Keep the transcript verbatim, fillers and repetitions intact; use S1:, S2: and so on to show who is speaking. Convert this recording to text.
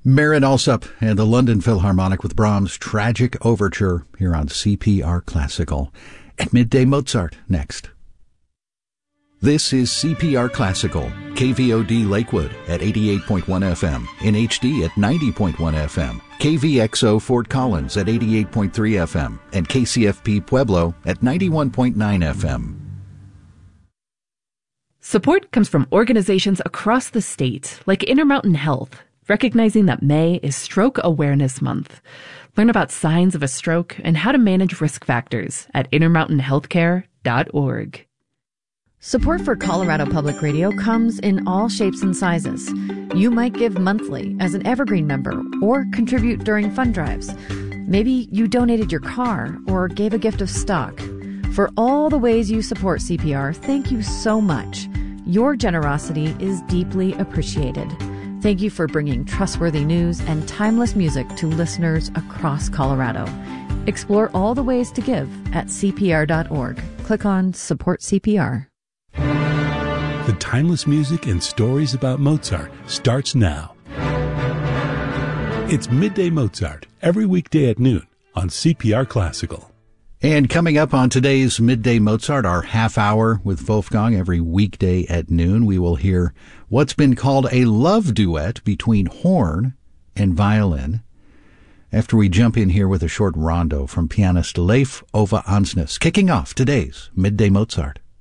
S1: Marin Alsop and the London Philharmonic with Brahms' Tragic Overture here on C P R Classical. At midday, Mozart next. This is C P R Classical, K V O D Lakewood at eighty-eight point one F M, in H D at ninety point one F M, K V X O Fort Collins at eighty-eight point three F M, and K C F P Pueblo at ninety-one point nine F M.
S2: Support comes from organizations across the state, like Intermountain Health, recognizing that May is Stroke Awareness Month. Learn about signs of a stroke and how to manage risk factors at intermountain healthcare dot org.
S3: Support for Colorado Public Radio comes in all shapes and sizes. You might give monthly as an Evergreen member or contribute during fund drives. Maybe you donated your car or gave a gift of stock. For all the ways you support C P R, thank you so much. Your generosity is deeply appreciated. Thank you for bringing trustworthy news and timeless music to listeners across Colorado. Explore all the ways to give at C P R dot org. Click on Support C P R.
S4: The timeless music and stories about Mozart starts now. It's Midday Mozart, every weekday at noon on C P R Classical.
S1: And coming up on today's Midday Mozart, our half hour with Wolfgang every weekday at noon, we will hear what's been called a love duet between horn and violin. After we jump in here with a short rondo from pianist Leif Ove Ansnes, kicking off today's Midday Mozart.